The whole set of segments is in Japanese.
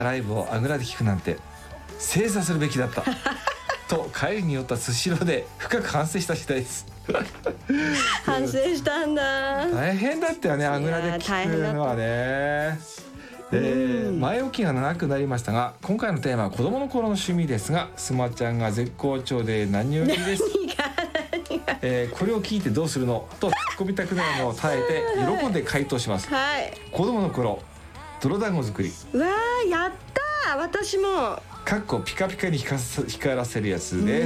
ライブをあぐらで聞くなんて正座するべきだったと帰りに寄ったスシローで深く反省した次第です反省したんだ。 大変だったよね、あぐらで聞くのはね。前置きが長くなりましたが、今回のテーマは子供の頃の趣味ですが、スマちゃんが絶好調で何よりです。これを聞いてどうするのと突っ込みたくなるのを耐えて喜んで回答します。 はい、 子供の頃泥団子作り。 うわー、やったー。私もかっこピカピカに光らせるやつです。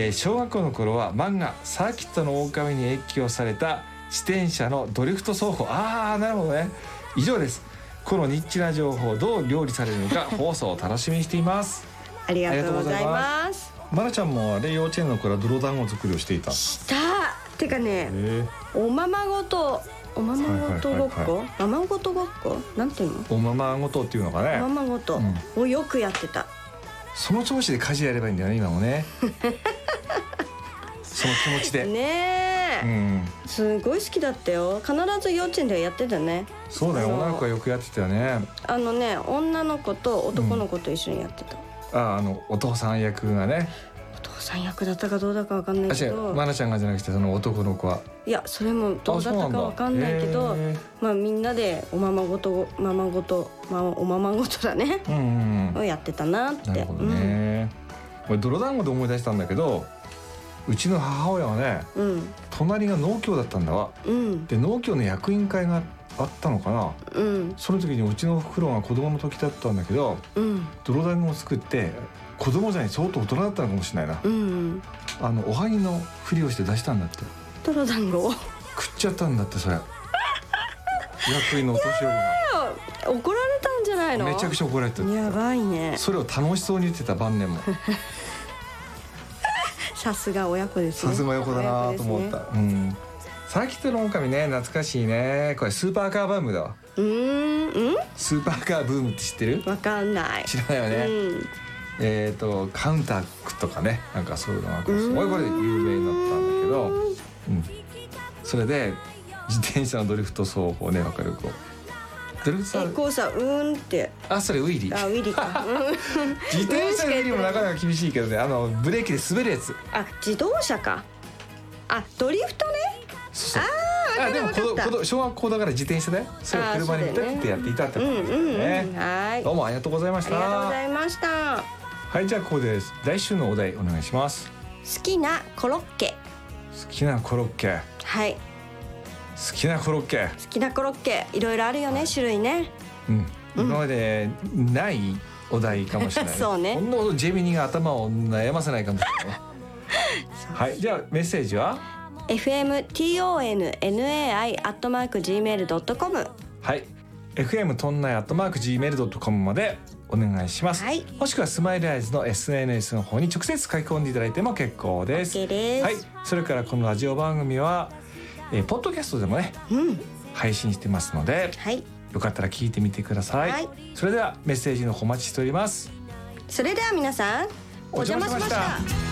小学校の頃は漫画サーキットの狼に影響された自転車のドリフト走法。なるほどね。以上です。このニッチな情報をどう料理されるのか放送を楽しみにしています。 ありがとうございます。 まなちゃんもあれ幼稚園の頃は泥団子作りをしていた。 てかね、おままごとごっこ、ままごとごっこなんていうの、 おままごとっていうのかね、 ままごとをよくやってた。 その調子で家事やればいいんだよね今もねその気持ちでねえ、すごい好きだったよ。必ず幼稚園ではやってたね。 そうだよ、女の子はよくやってたよね。 女の子と男の子と一緒にやってた。 お父さん役がね。 お父さん役だったかどうだか分かんないけど、 まなちゃんがじゃなくてその男の子は、 いやそれもどうだったか分かんないけど、みんなでおままごとだね、をやってたなって。 なるほどね。これ泥団子で思い出したんだけど、うちの母親はね、隣が農協だったんだわ。で農協の役員会があったのかな、その時にうちのおふくろが子供の時だったんだけど、泥団子を作って、子供じゃない相当大人だったのかもしれないな、おはぎのふりをして出したんだって。 泥団子を食っちゃったんだってそれ役員のお年寄りが。 怒られたんじゃないの。 めちゃくちゃ怒られてた。 やばいね。 それを楽しそうに言ってた晩年もさすが親子ですね。 さすが親子だなと思った。サーキットの狼ね、懐かしいね。これスーパーカーブームだわ。スーパーカーブームって知ってる？ わかんない。 知らないよね。カウンタックとかね、なんかそういうのがすごいこれ有名になったんだけど、それで自転車のドリフト走法ね、わかる？こうドリフトこうさ、って、 それウィリー。 ウィリーか自転車のウィリーもなかなか厳しいけどね、ブレーキで滑るやつ。 自動車か。ドリフトね。 でも小学校だから自転車でそれを車にペッてやっていたってことですね。どうもありがとうございました。 ありがとうございました。 はい、じゃあここで来週のお題お願いします。 好きなコロッケ。 好きなコロッケ。 はい。 好きなコロッケ。 好きなコロッケ、いろいろあるよね、種類ね。 今までないお題かもしれない。 そうね。 こんなことジェミニが頭を悩ませないかもしれない。はい、じゃあメッセージは fmtonnai@gmail.com。 はい、fm tonnai@gmail.com までお願いします。もしくはスマイルアイズの SNS の方に直接書き込んでいただいても結構です。 OK です。 はい、それからこのラジオ番組は、ポッドキャストでもね、配信してますので、よかったら聞いてみてください。それではメッセージの方お待ちしております。 それでは皆さん、お邪魔しました。